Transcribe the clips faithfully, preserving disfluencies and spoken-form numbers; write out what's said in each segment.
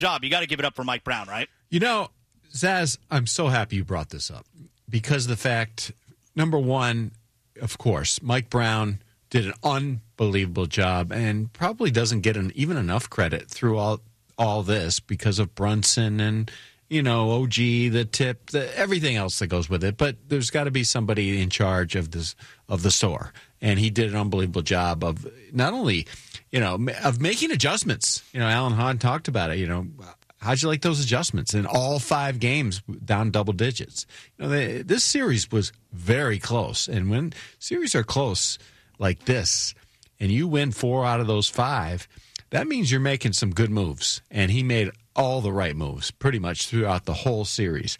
job. You got to give it up for Mike Brown, right? You know, Zaz, I'm so happy you brought this up because the fact, number one, of course, Mike Brown did an unbelievable job and probably doesn't get an, even enough credit through all all this because of Brunson and, you know, O G, the tip, the, everything else that goes with it. But there's got to be somebody in charge of this of the store, and he did an unbelievable job of not only, you know, of making adjustments. You know, Alan Hahn talked about it. You know, how'd you like those adjustments in all five games down double digits? You know, they, this series was very close, and when series are close like this, and you win four out of those five, that means you're making some good moves. And he made all the right moves pretty much throughout the whole series.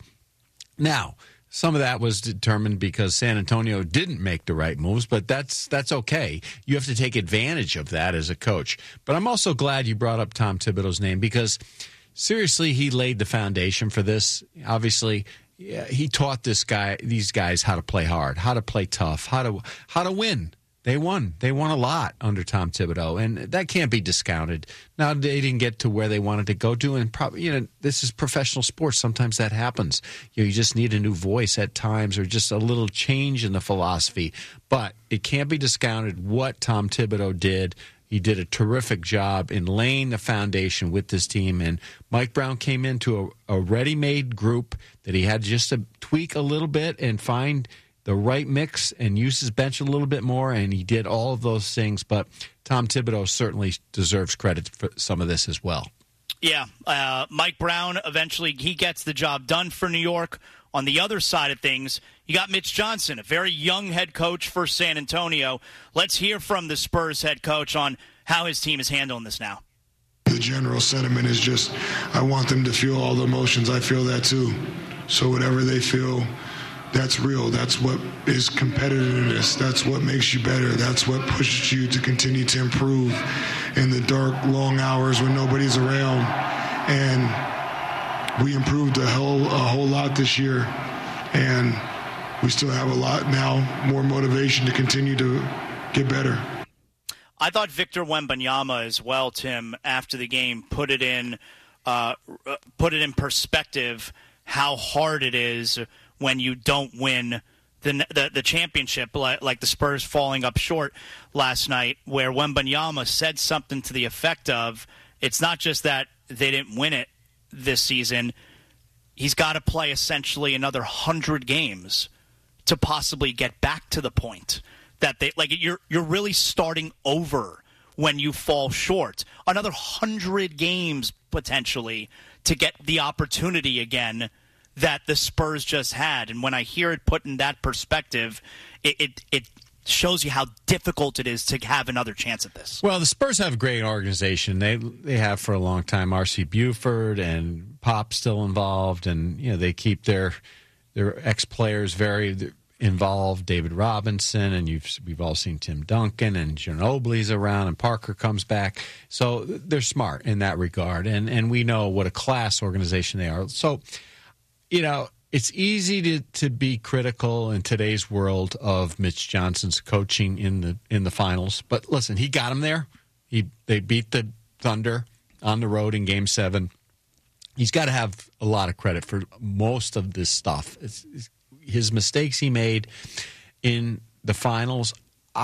Now, some of that was determined because San Antonio didn't make the right moves, but that's that's okay. You have to take advantage of that as a coach. But I'm also glad you brought up Tom Thibodeau's name because, seriously, he laid the foundation for this. Obviously, yeah, he taught this guy, these guys how to play hard, how to play tough, how to how to win. They won. They won a lot under Tom Thibodeau, and that can't be discounted. Now, they didn't get to where they wanted to go to, and probably, you know, this is professional sports. Sometimes that happens. You know, you just need a new voice at times or just a little change in the philosophy. But it can't be discounted what Tom Thibodeau did. He did a terrific job in laying the foundation with this team, and Mike Brown came into a, a ready-made group that he had just to tweak a little bit and find the right mix and use his bench a little bit more, and he did all of those things. But Tom Thibodeau certainly deserves credit for some of this as well. Yeah, uh, Mike Brown, eventually he gets the job done for New York. On the other side of things, you got Mitch Johnson, a very young head coach for San Antonio. Let's hear from the Spurs head coach on how his team is handling this now. The general sentiment is just, I want them to feel all the emotions. I feel that too. So whatever they feel, that's real. That's what is competitiveness. That's what makes you better. That's what pushes you to continue to improve in the dark, long hours when nobody's around. And we improved a whole, a whole lot this year. And we still have a lot now, more motivation to continue to get better. I thought Victor Wembanyama as well, Tim, after the game, put it in, uh, put it in perspective how hard it is when you don't win the, the the championship, like, like the Spurs falling up short last night, where Wembanyama said something to the effect of, it's not just that they didn't win it this season, he's got to play essentially another one hundred games to possibly get back to the point that they, like, you're you're really starting over when you fall short. Another one hundred games potentially to get the opportunity again that the Spurs just had. And when I hear it put in that perspective, it, it it shows you how difficult it is to have another chance at this. Well, the Spurs have a great organization. They they have for a long time. R C Buford and Pop still involved, and you know they keep their their ex-players very involved. David Robinson, and you've we've all seen Tim Duncan, and Ginobili's around, and Parker comes back. So they're smart in that regard, and and we know what a class organization they are. So, you know, it's easy to, to be critical in today's world of Mitch Johnson's coaching in the in the finals. But listen, he got him there. He they beat the Thunder on the road in Game Seven. He's got to have a lot of credit for most of this stuff. It's, it's, his mistakes he made in the finals,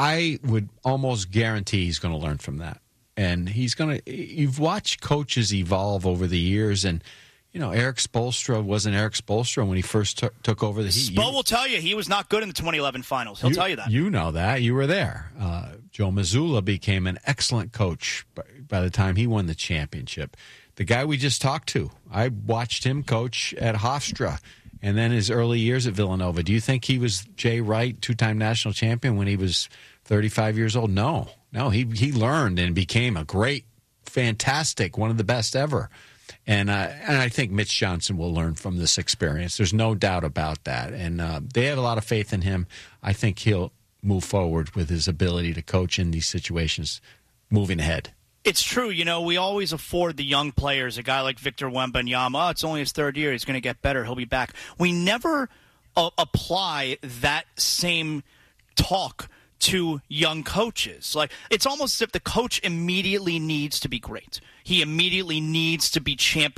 I would almost guarantee he's going to learn from that. And he's going to. You've watched coaches evolve over the years, and you know, Eric Spoelstra wasn't Eric Spoelstra when he first t- took over the Heat. Spo will tell you he was not good in the twenty eleven finals. He'll you, tell you that. You know that. You were there. Uh, Joe Mazzulla became an excellent coach by, by the time he won the championship. The guy we just talked to, I watched him coach at Hofstra and then his early years at Villanova. Do you think he was Jay Wright, two-time national champion, when he was thirty-five years old? No. No, he, he learned and became a great, fantastic, one of the best ever. And uh, and I think Mitch Johnson will learn from this experience. There's no doubt about that. And uh, they have a lot of faith in him. I think he'll move forward with his ability to coach in these situations moving ahead. It's true. You know, we always afford the young players, a guy like Victor Wembanyama, oh, it's only his third year. He's going to get better. He'll be back. We never uh, apply that same talk to young coaches. Like, it's almost as if the coach immediately needs to be great. He immediately needs to be champion.